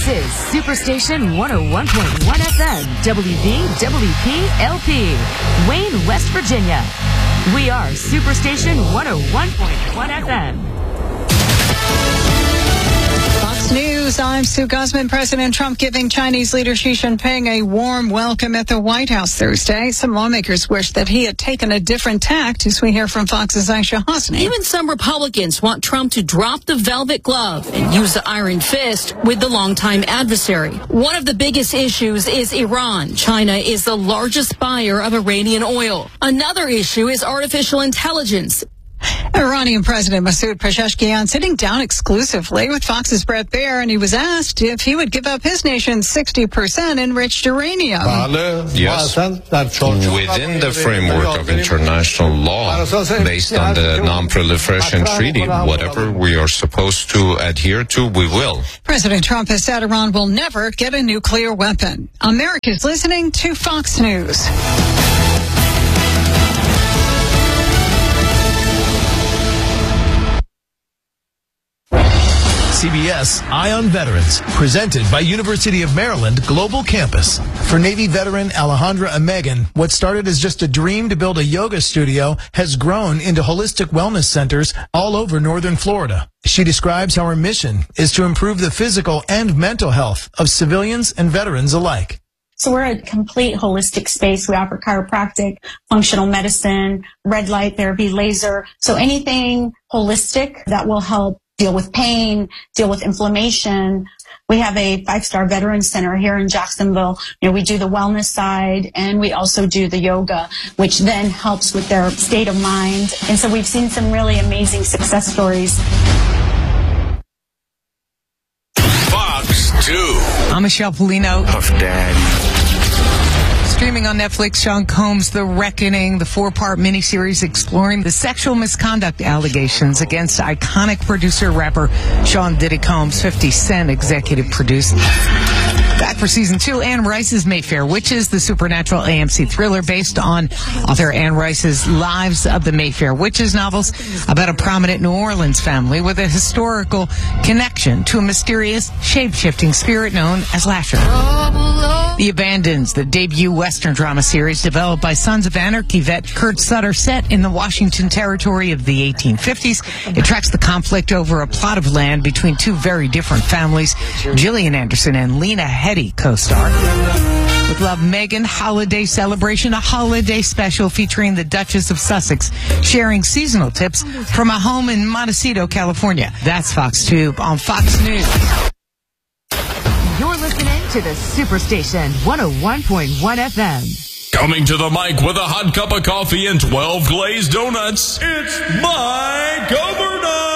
This is Superstation 101.1 FM, WVWP-LP, Wayne, West Virginia. We are Superstation 101.1 FM. Fox News, I'm Sue Guzman. President Trump giving Chinese leader Xi Jinping a warm welcome at the White House Thursday. Some lawmakers wish that he had taken a different tact, as we hear from Fox's Aisha Hosni. Even some Republicans want Trump to drop the velvet glove and use the iron fist with the longtime adversary. One of the biggest issues is Iran. China is the largest buyer of Iranian oil. Another issue is artificial intelligence. Iranian President Masoud Pezeshkian sitting down exclusively with Fox's Bret Baier, and he was asked if he would give up his nation's 60% enriched uranium. Yes, within the framework of international law, based on the Non-Proliferation Treaty, whatever we are supposed to adhere to, we will. President Trump has said Iran will never get a nuclear weapon. America's listening to Fox News. CBS Eye on Veterans, presented by University of Maryland Global Campus. For Navy veteran Alejandra Amegan, what started as just a dream to build a yoga studio has grown into holistic wellness centers all over northern Florida. She describes how her mission is to improve the physical and mental health of civilians and veterans alike. So we're a complete holistic space. We offer chiropractic, functional medicine, red light therapy, laser. So anything holistic that will help deal with pain, deal with inflammation. We have a 5-star veteran center here in Jacksonville. We do the wellness side, and we also do the yoga, which then helps with their state of mind. And so we've seen some really amazing success stories. Fox 2. I'm Michelle Polino. Puff Daddy. Streaming on Netflix, Sean Combs' The Reckoning, the 4-part miniseries exploring the sexual misconduct allegations against iconic producer-rapper Sean Diddy Combs. 50 Cent executive produced. Back for season 2, Anne Rice's Mayfair Witches, the supernatural AMC thriller based on author Anne Rice's Lives of the Mayfair Witches novels about a prominent New Orleans family with a historical connection to a mysterious, shape-shifting spirit known as Lasher. The Abandons, the debut Western drama series developed by Sons of Anarchy vet Kurt Sutter, set in the Washington Territory of the 1850s. It tracks the conflict over a plot of land between two very different families. Gillian Anderson and Lena Headey co-star. With Love, Megan Holiday Celebration, a holiday special featuring the Duchess of Sussex, sharing seasonal tips from a home in Montecito, California. That's Fox 2 on Fox News. You're listening to the Superstation 101.1 FM. Coming to the mic with a hot cup of coffee and 12 glazed donuts, it's Mike Governor.